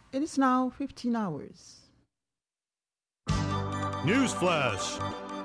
It is now 15 hours. News Flash.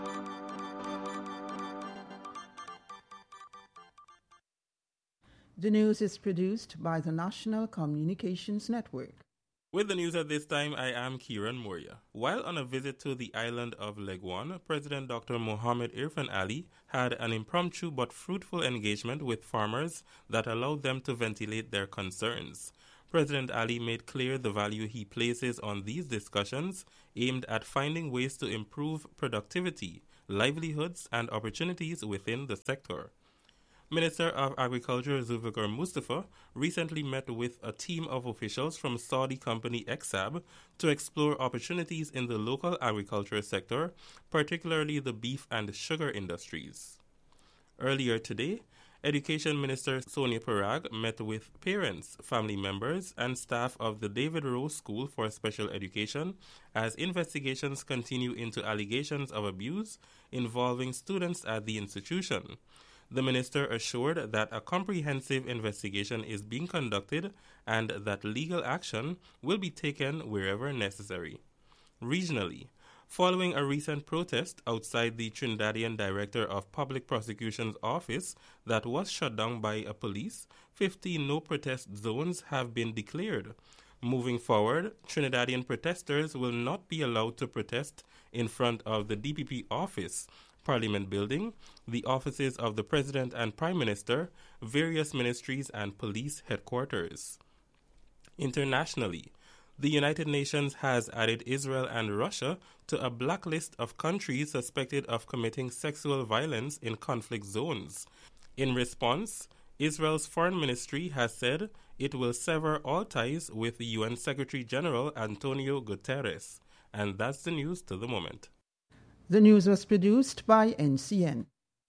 The news is produced by the National Communications Network. With the news at this time, I am Kieran Moria. While on a visit to the island of Legwan, President Dr. Mohammed Irfan Ali had an impromptu but fruitful engagement with farmers that allowed them to ventilate their concerns. President Ali made clear the value he places on these discussions aimed at finding ways to improve productivity, livelihoods, and opportunities within the sector. Minister of Agriculture Zulfikar Mustafa recently met with a team of officials from Saudi company Exab to explore opportunities in the local agriculture sector, particularly the beef and sugar industries. Earlier today, Education Minister Sonia Parag met with parents, family members, and staff of the David Rowe School for Special Education as investigations continue into allegations of abuse involving students at the institution. The minister assured that a comprehensive investigation is being conducted and that legal action will be taken wherever necessary. Regionally, following a recent protest outside the Trinidadian Director of Public Prosecution's office that was shut down by a police, 15 no-protest zones have been declared. Moving forward, Trinidadian protesters will not be allowed to protest in front of the DPP office, Parliament Building, the offices of the President and Prime Minister, various ministries, and police headquarters. Internationally, the United Nations has added Israel and Russia to a blacklist of countries suspected of committing sexual violence in conflict zones. In response, Israel's foreign ministry has said it will sever all ties with the UN Secretary General Antonio Guterres. And that's the news to the moment. The news was produced by NCN.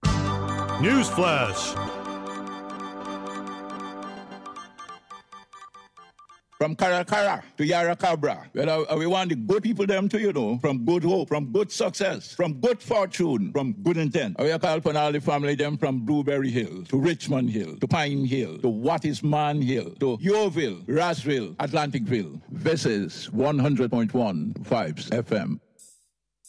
News Flash. From Caracara to Yarracabra, we want the good people them to, from good hope, from good success, from good fortune, from good intent. We call upon all the family them from Blueberry Hill to Richmond Hill to Pine Hill to Wattisman Hill to Yeovil, Rossville, Atlanticville. This is 100.1 Vibes FM.